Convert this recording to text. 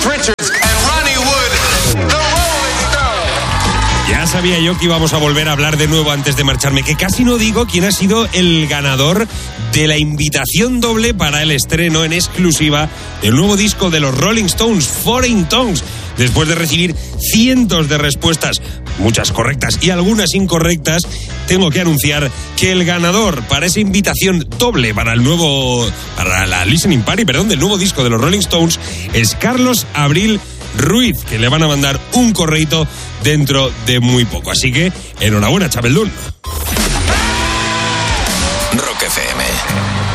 Richards and Ronnie Wood, the Rolling Stones. Ya sabía yo que íbamos a volver a hablar de nuevo antes de marcharme, que casi no digo quién ha sido el ganador de la invitación doble para el estreno en exclusiva del nuevo disco de los Rolling Stones, Foreign Tongues. Después de recibir cientos de respuestas, muchas correctas y algunas incorrectas, tengo que anunciar que el ganador para esa invitación doble para la Listening Party, del nuevo disco de los Rolling Stones es Carlos Abril Ruiz, que le van a mandar un correíto dentro de muy poco. Así que, enhorabuena, Chapeldún. Rock FM.